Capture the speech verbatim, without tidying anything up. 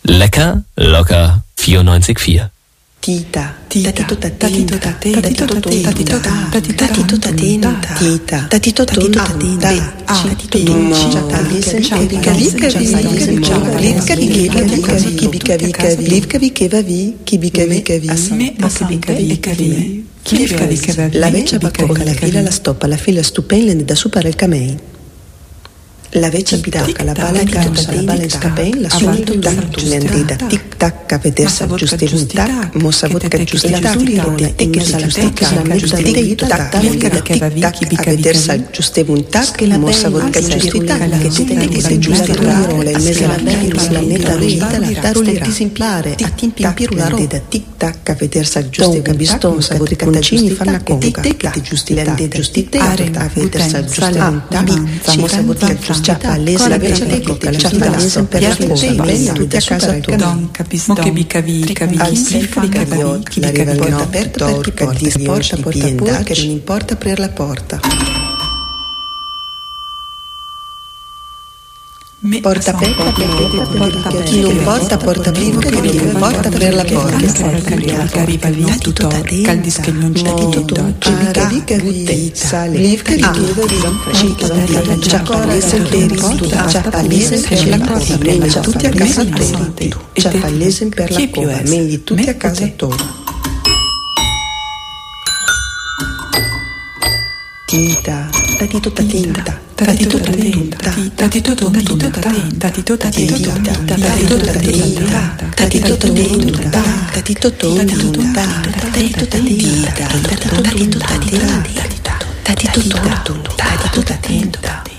Lecker, locker, vierundneunzig Komma vier. Tita, tita, tatito tatita, tatito tatita, tatito tatita, tita, tatito tatita, tatito la vecchia bacocca la fila la stoppa la fila stupenda da super il camei. La vecchia bidocca la bala di tossa la bala in scapen la subito tac l'endida tic tac a vedersi aggiusti un tac mossa vodka giusti tac e che sa la sticca la mezza di tac l'endida tic tac a vedersi aggiusti un tac mossa vodka giusti tac che si tiene che si giusti rola il mese la bella la netta vita la taroli disimplare a timpimpiro la l'endida tic tac a vedersi aggiusti un biston sa vodka concini fanno conca che giusti l'endida giusti tac a vedersi aggiusti un tac mossa vodka già palese la vecchia bicocca la palese per la cosa tutti a casa tua mo che bicavi cavi al secco di caviot la riva porta aperta per chi porta di porta porta porta che non importa aprire la porta porta aperta per chi non porta porta vivo che non importa aprire la porta arriva lì tutto caldis che non c'è tutto cavi cavi sale liv che chiede già palese per già palese per la cosa meglio tutti a casa tua già palese per la cosa meglio tutti a casa tua tita tatito tatinta tatito tatinta tatito tatinta tatito tatinta tatito tatinta tatito tatinta tatito tatinta tatito tatinta tatito tatinta tatito tatinta tatito tatinta